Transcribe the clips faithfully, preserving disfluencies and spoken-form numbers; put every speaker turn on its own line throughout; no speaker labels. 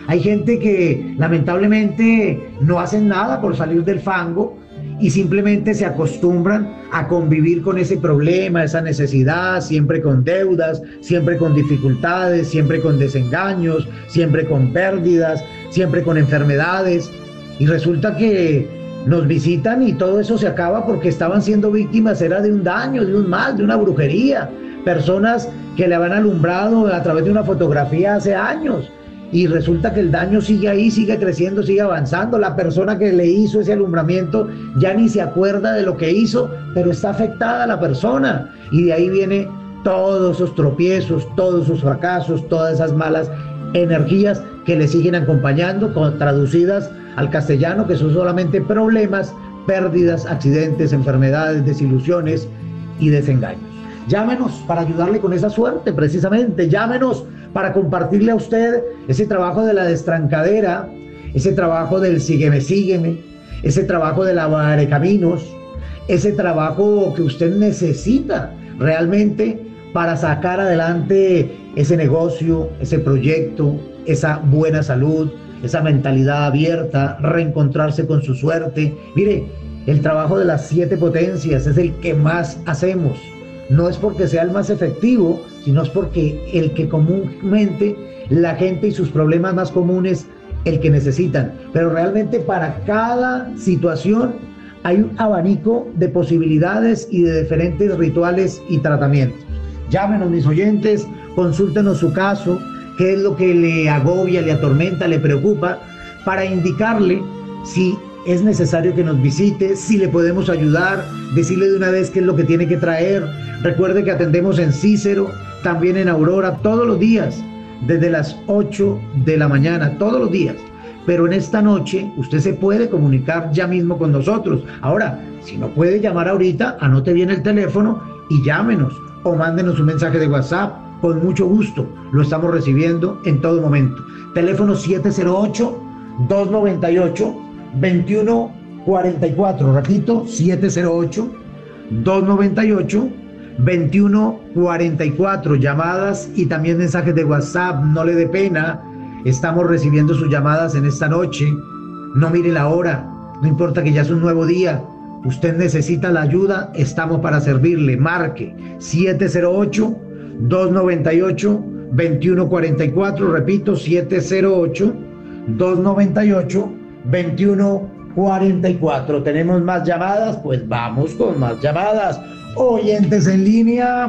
Hay gente que lamentablemente no hacen nada por salir del fango y simplemente se acostumbran a convivir con ese problema, esa necesidad, siempre con deudas, siempre con dificultades, siempre con desengaños, siempre con pérdidas, siempre con enfermedades. Y resulta que nos visitan y todo eso se acaba porque estaban siendo víctimas, era de un daño, de un mal, de una brujería. Personas que le habían alumbrado a través de una fotografía hace años. Y resulta que el daño sigue ahí, sigue creciendo, sigue avanzando. La persona que le hizo ese alumbramiento ya ni se acuerda de lo que hizo, pero está afectada la persona. Y de ahí viene todos esos tropiezos, todos esos fracasos, todas esas malas energías que le siguen acompañando, traducidas al castellano, que son solamente problemas, pérdidas, accidentes, enfermedades, desilusiones y desengaños. Llámenos para ayudarle con esa suerte, precisamente. Llámenos para compartirle a usted ese trabajo de la destrancadera, ese trabajo del sígueme, sígueme, ese trabajo de la de caminos, ese trabajo que usted necesita realmente para sacar adelante ese negocio, ese proyecto, esa buena salud, esa mentalidad abierta, reencontrarse con su suerte. Mire, el trabajo de las siete potencias es el que más hacemos. No es porque sea el más efectivo, sino es porque el que comúnmente la gente y sus problemas más comunes, el que necesitan. Pero realmente para cada situación hay un abanico de posibilidades y de diferentes rituales y tratamientos. Llámenos, mis oyentes, consúltenos su caso, qué es lo que le agobia, le atormenta, le preocupa, para indicarle si es necesario que nos visite, si le podemos ayudar, decirle de una vez qué es lo que tiene que traer. Recuerde que atendemos en Cícero, también en Aurora, todos los días, desde las ocho de la mañana, todos los días. Pero en esta noche usted se puede comunicar ya mismo con nosotros. Ahora, si no puede llamar ahorita, anote bien el teléfono y llámenos o mándenos un mensaje de WhatsApp. Con mucho gusto, lo estamos recibiendo en todo momento. Teléfono siete cero ocho, dos nueve ocho, dos uno cuatro cuatro. Repito, siete cero ocho, dos nueve ocho, dos uno cuatro cuatro. Llamadas y también mensajes de WhatsApp. No le dé pena. Estamos recibiendo sus llamadas en esta noche. No mire la hora. No importa que ya es un nuevo día. Usted necesita la ayuda. Estamos para servirle. Marque siete cero ocho, dos nueve ocho, dos uno cuatro cuatro. Repito, siete cero ocho, dos nueve ocho, dos uno cuatro cuatro. ¿Tenemos más llamadas? Pues vamos con más llamadas. Oyentes en línea,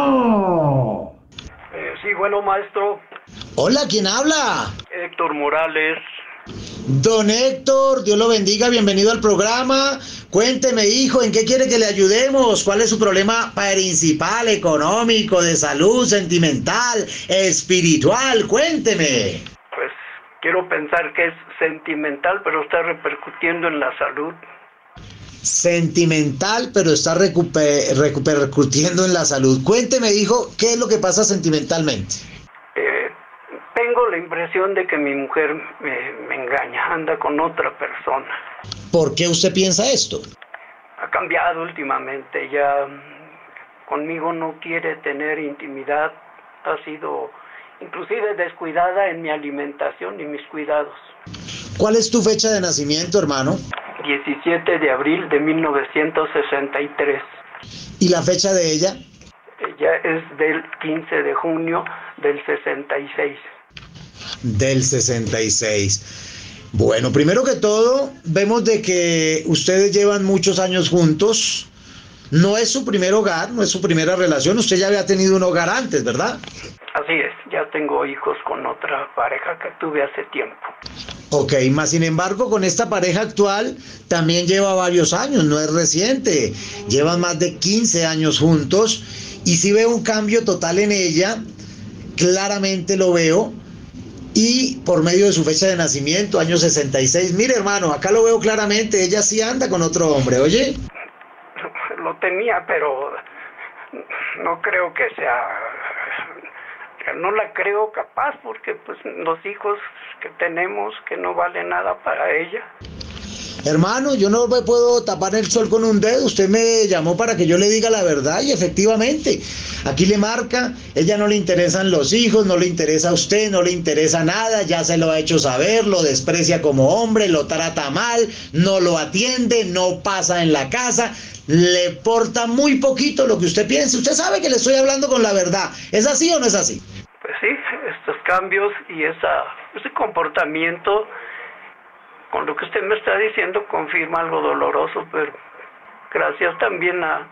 bueno.
Eh, sí, bueno, maestro.
Hola, ¿quién habla?
Héctor Morales.
Don Héctor, Dios lo bendiga, bienvenido al programa. Cuénteme, hijo, ¿en qué quiere que le ayudemos? ¿Cuál es su problema principal, económico, de salud, sentimental, espiritual? Cuénteme.
Pues quiero pensar que es sentimental, pero está repercutiendo en la salud.
Sentimental, pero está recuper, repercutiendo en la salud. Cuénteme, hijo, ¿qué es lo que pasa sentimentalmente?
Eh, tengo la impresión de que mi mujer me, me engaña, anda con otra persona.
¿Por qué usted piensa esto?
Ha cambiado últimamente, ya conmigo no quiere tener intimidad, ha sido inclusive descuidada en mi alimentación y mis cuidados.
¿Cuál es tu fecha de nacimiento, hermano?
diecisiete de abril de mil novecientos sesenta y tres.
¿Y la fecha de ella?
Ella es del quince de junio del sesenta y seis.
Del sesenta y seis. Bueno, primero que todo, vemos de que ustedes llevan muchos años juntos. No es su primer hogar, no es su primera relación. Usted ya había tenido un hogar antes, ¿verdad?
Así es, ya tengo hijos con otra pareja que tuve hace tiempo.
Ok, más sin embargo, con esta pareja actual también lleva varios años, no es reciente. Llevan más de quince años juntos y sí veo un cambio total en ella, claramente lo veo. Y por medio de su fecha de nacimiento, año sesenta y seis, mire hermano, acá lo veo claramente, ella sí anda con otro hombre, ¿oye?
Lo temía, pero no creo que sea... No la creo capaz porque pues los hijos que tenemos que no valen nada para ella.
hermano, yo no me puedo tapar el sol con un dedo, usted me llamó para que yo le diga la verdad y efectivamente, aquí le marca, ella no le interesan los hijos, no le interesa a usted, no le interesa nada, ya se lo ha hecho saber, lo desprecia como hombre, lo trata mal, no lo atiende, no pasa en la casa, le importa muy poquito lo que usted piense, usted sabe que le estoy hablando con la verdad, ¿es así o no es así?
Pues sí, estos cambios y esa, ese comportamiento, con lo que usted me está diciendo, confirma algo doloroso, pero gracias también a,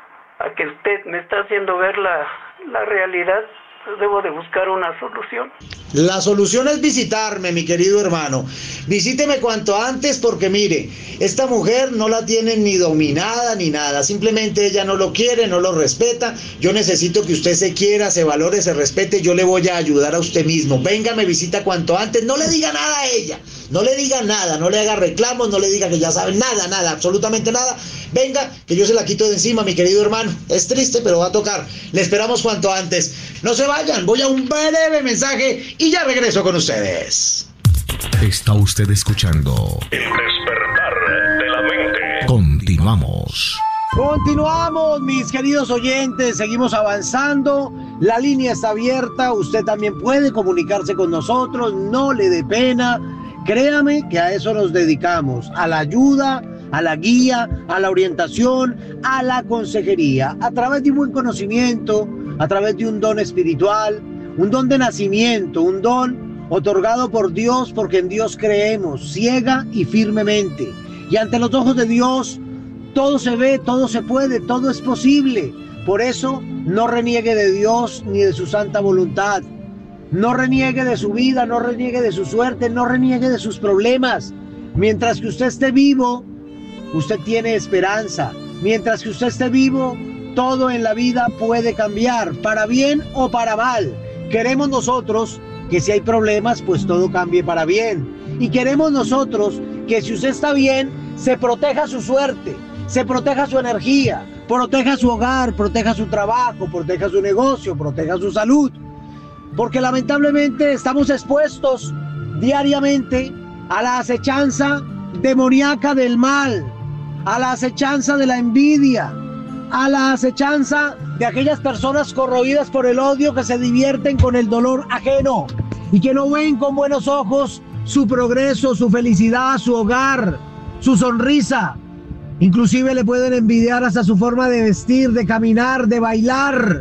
a que usted me está haciendo ver la, la realidad, pues debo de buscar una solución.
La solución es visitarme, mi querido hermano. Visíteme cuanto antes porque mire, esta mujer no la tienen ni dominada ni nada. Simplemente ella no lo quiere, no lo respeta. Yo necesito que usted se quiera, se valore, se respete. Yo le voy a ayudar a usted mismo. Venga, me visita cuanto antes. No le diga nada a ella. No le diga nada. No le haga reclamos. No le diga que ya sabe nada, nada, absolutamente nada. Venga, que yo se la quito de encima, mi querido hermano. Es triste, pero va a tocar. Le esperamos cuanto antes. No se vayan. Voy a un breve mensaje y ya regreso con ustedes.
Está usted escuchando El Despertar de la Mente. Continuamos.
Continuamos, mis queridos oyentes, seguimos avanzando, la línea está abierta, usted también puede comunicarse con nosotros, no le dé pena, créame que a eso nos dedicamos, a la ayuda, a la guía, a la orientación, a la consejería, a través de un buen conocimiento, a través de un don espiritual, un don de nacimiento, un don otorgado por Dios, porque en Dios creemos, ciega y firmemente. Y ante los ojos de Dios, todo se ve, todo se puede, todo es posible. Por eso, no reniegue de Dios ni de su santa voluntad. No reniegue de su vida, no reniegue de su suerte, no reniegue de sus problemas. Mientras que usted esté vivo, usted tiene esperanza. Mientras que usted esté vivo, todo en la vida puede cambiar, para bien o para mal. Queremos nosotros que si hay problemas, pues todo cambie para bien. Y queremos nosotros que si usted está bien, se proteja su suerte, se proteja su energía, proteja su hogar, proteja su trabajo, proteja su negocio, proteja su salud. Porque lamentablemente estamos expuestos diariamente a la acechanza demoníaca del mal, a la acechanza de la envidia, a la acechanza de aquellas personas corroídas por el odio que se divierten con el dolor ajeno y que no ven con buenos ojos su progreso, su felicidad, su hogar, su sonrisa. Inclusive le pueden envidiar hasta su forma de vestir, de caminar, de bailar.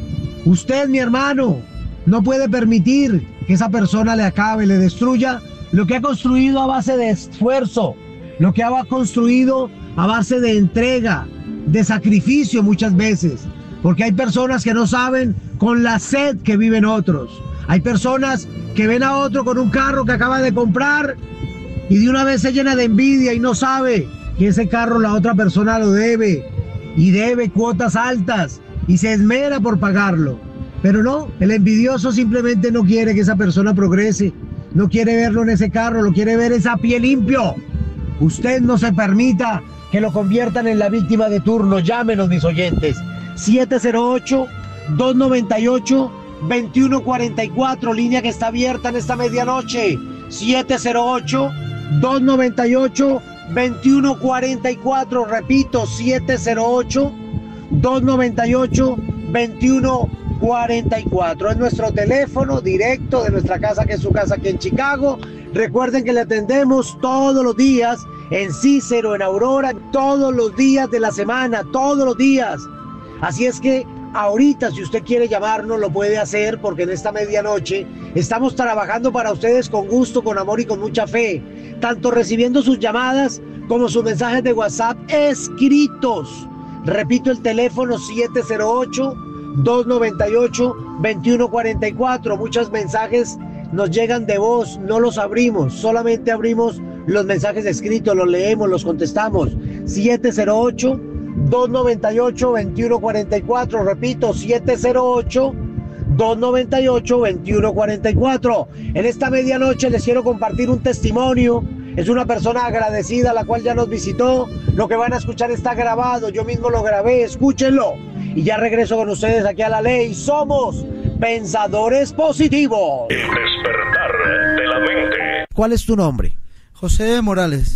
Usted, mi hermano, no puede permitir que esa persona le acabe, le destruya lo que ha construido a base de esfuerzo, lo que ha construido a base de entrega, de sacrificio muchas veces, porque hay personas que no saben con la sed que viven otros. Hay personas que ven a otro con un carro que acaba de comprar y de una vez se llena de envidia y no sabe que ese carro la otra persona lo debe y debe cuotas altas y se esmera por pagarlo. Pero no, el envidioso simplemente no quiere que esa persona progrese, no quiere verlo en ese carro, lo quiere ver esa pie limpio. Usted no se permita que lo conviertan en la víctima de turno. Llámenos, mis oyentes. siete cero ocho, dos nueve ocho, dos uno cuatro cuatro, línea que está abierta en esta medianoche. siete cero ocho, dos nueve ocho, dos uno cuatro cuatro. Repito, siete cero ocho, dos nueve ocho, dos uno cuatro cuatro. Es nuestro teléfono directo de nuestra casa, que es su casa aquí en Chicago. Recuerden que le atendemos todos los días en Cícero, en Aurora, todos los días de la semana, todos los días. Así es que ahorita, si usted quiere llamarnos, lo puede hacer, porque en esta medianoche estamos trabajando para ustedes con gusto, con amor y con mucha fe, tanto recibiendo sus llamadas como sus mensajes de WhatsApp escritos. Repito el teléfono: siete cero ocho, dos nueve ocho, dos uno cuatro cuatro. Muchos mensajes nos llegan de voz, no los abrimos, solamente abrimos los mensajes escritos, los leemos, los contestamos. siete cero ocho, dos nueve ocho, dos uno cuatro cuatro. Repito, siete cero ocho, dos nueve ocho, dos uno cuatro cuatro. En esta medianoche les quiero compartir un testimonio. Es una persona agradecida, la cual ya nos visitó. Lo que van a escuchar está grabado, yo mismo lo grabé, escúchenlo. Y ya regreso con ustedes aquí a La Ley. Somos pensadores positivos.
El despertar de la mente.
¿Cuál es tu nombre?
José Morales.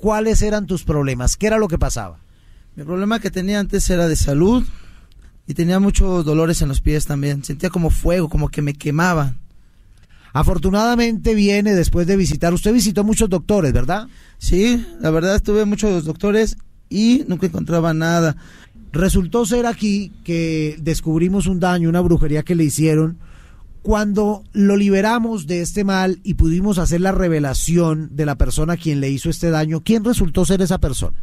¿cuáles eran tus problemas? ¿Qué era lo que pasaba?
Mi problema que tenía antes era de salud y tenía muchos dolores en los pies también. Sentía como fuego, como que me quemaban.
Afortunadamente viene después de visitar. Usted visitó muchos doctores, ¿verdad?
Sí, la verdad estuve muchos doctores y nunca encontraba nada.
Resultó ser aquí que descubrimos un daño, una brujería que le hicieron. Cuando lo liberamos de este mal y pudimos hacer la revelación de la persona a quien le hizo este daño, ¿quién resultó ser esa persona?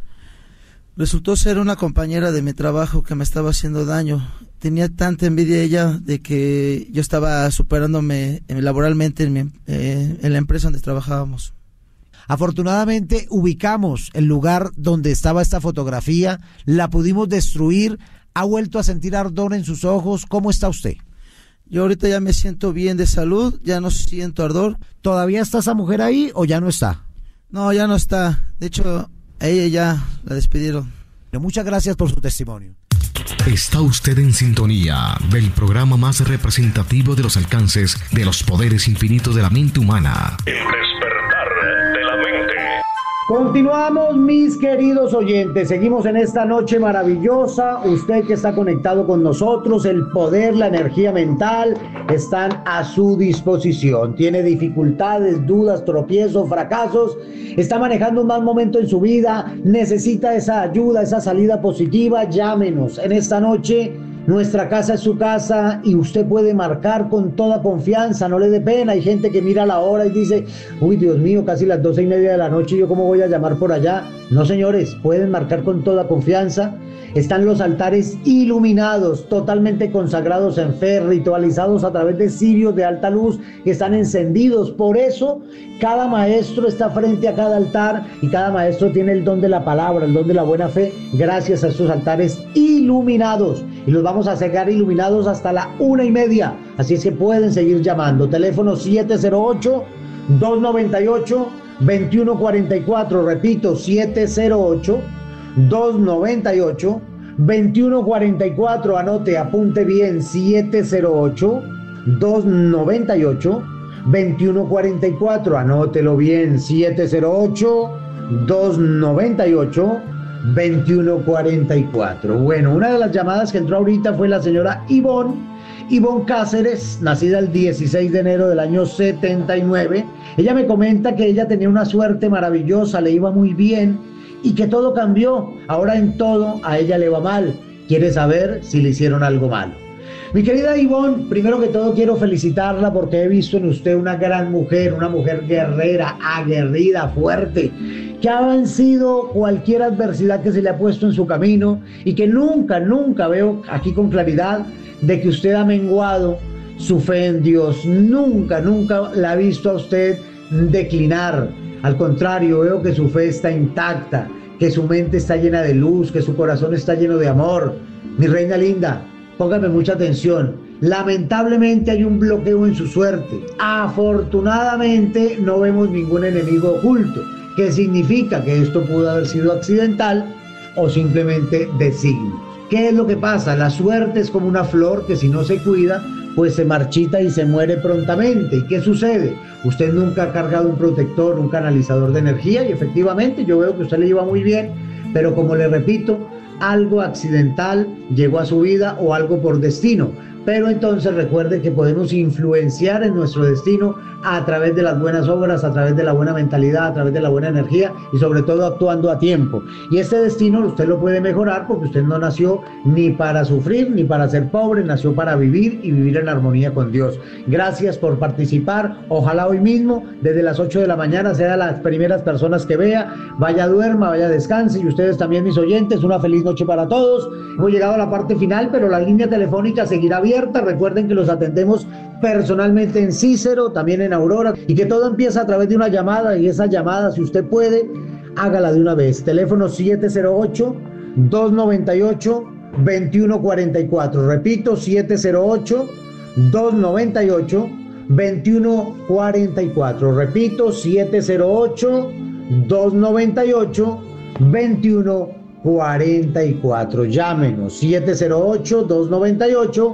Resultó ser una compañera de mi trabajo que me estaba haciendo daño. Tenía tanta envidia ella de que yo estaba superándome laboralmente en, mi, eh, en la empresa donde trabajábamos.
Afortunadamente ubicamos el lugar donde estaba esta fotografía, la pudimos destruir. ¿Ha vuelto a sentir ardor en sus ojos? ¿Cómo está usted?
Yo ahorita ya me siento bien de salud, ya no siento ardor.
¿Todavía está esa mujer ahí o ya no está?
No, ya no está. De hecho, a ella ya la despidieron.
Muchas gracias por su testimonio.
Está usted en sintonía del programa más representativo de los alcances de los poderes infinitos de la mente humana. El despertar de la mente.
Continuamos, mis queridos oyentes. Seguimos en esta noche maravillosa. Usted que está conectado con nosotros, el poder, la energía mental están a su disposición. Tiene dificultades, dudas, tropiezos, fracasos. Está manejando un mal momento en su vida. Necesita esa ayuda, esa salida positiva. Llámenos. En esta noche, nuestra casa es su casa y usted puede marcar con toda confianza. No le dé pena. Hay gente que mira la hora y dice, uy, Dios mío, casi las doce y media de la noche, ¿yo cómo voy a llamar por allá? No, señores, pueden marcar con toda confianza. Están los altares iluminados, totalmente consagrados en fe, ritualizados a través de cirios de alta luz que están encendidos. Por eso, cada maestro está frente a cada altar y cada maestro tiene el don de la palabra, el don de la buena fe, gracias a estos altares iluminados. Y los vamos a cegar iluminados hasta la una y media. Así es que pueden seguir llamando. Teléfono siete cero ocho, dos nueve ocho, dos uno cuatro cuatro. Repito, siete cero ocho, dos nueve ocho, dos uno cuatro cuatro. Anote, apunte bien, siete cero ocho, dos nueve ocho, dos uno cuatro cuatro. Anótelo bien, siete cero ocho, dos nueve ocho, dos uno cuatro cuatro. Bueno, una de las llamadas que entró ahorita fue la señora Ivonne, Ivonne Cáceres, nacida el dieciséis de enero del año setenta y nueve. Ella me comenta que ella tenía una suerte maravillosa, le iba muy bien y que todo cambió. Ahora en todo a ella le va mal. Quiere saber si le hicieron algo malo. Mi querida Ivonne, primero que todo quiero felicitarla porque he visto en usted una gran mujer, una mujer guerrera, aguerrida, fuerte, que ha vencido cualquier adversidad que se le ha puesto en su camino y que nunca, nunca veo aquí con claridad de que usted ha menguado su fe en Dios. Nunca, nunca la he visto a usted declinar. Al contrario, veo que su fe está intacta, que su mente está llena de luz, que su corazón está lleno de amor. Mi reina linda, póngame mucha atención. Lamentablemente hay un bloqueo en su suerte. Afortunadamente no vemos ningún enemigo oculto. ¿Qué significa? Que esto pudo haber sido accidental o simplemente de signos. ¿Qué es lo que pasa? La suerte es como una flor que si no se cuida, pues se marchita y se muere prontamente. ¿Y qué sucede? Usted nunca ha cargado un protector, un canalizador de energía y efectivamente yo veo que usted le lleva muy bien, pero como le repito, algo accidental llegó a su vida o algo por destino. Pero entonces recuerde que podemos influenciar en nuestro destino a través de las buenas obras, a través de la buena mentalidad, a través de la buena energía y sobre todo actuando a tiempo. Y este destino usted lo puede mejorar porque usted no nació ni para sufrir ni para ser pobre, nació para vivir y vivir en armonía con Dios. Gracias por participar. Ojalá hoy mismo, desde las ocho de la mañana, sea las primeras personas que vea. Vaya, duerma, vaya, descanse y ustedes también, mis oyentes, una feliz noche para todos. Hemos llegado a la parte final, pero la línea telefónica seguirá abierta. Recuerden que los atendemos personalmente en Cícero, también en Aurora, y que todo empieza a través de una llamada, y esa llamada, si usted puede, hágala de una vez. Teléfono siete cero ocho, dos nueve ocho, dos uno cuatro cuatro. Repito, siete cero ocho, dos nueve ocho, dos uno cuatro cuatro. Repito, siete cero ocho, dos nueve ocho, dos uno cuatro cuatro. Llámenos, siete cero ocho, dos nueve ocho,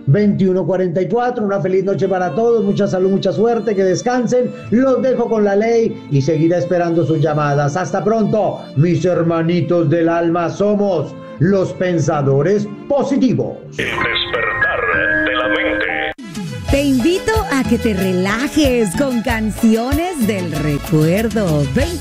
veintiuno cuarenta y cuatro. Una feliz noche para todos, mucha salud, mucha suerte, que descansen. Los dejo con la ley y seguiré esperando sus llamadas. Hasta pronto, mis hermanitos del alma. Somos los pensadores positivos.
El despertar de la mente.
Te invito a que te relajes con canciones del recuerdo.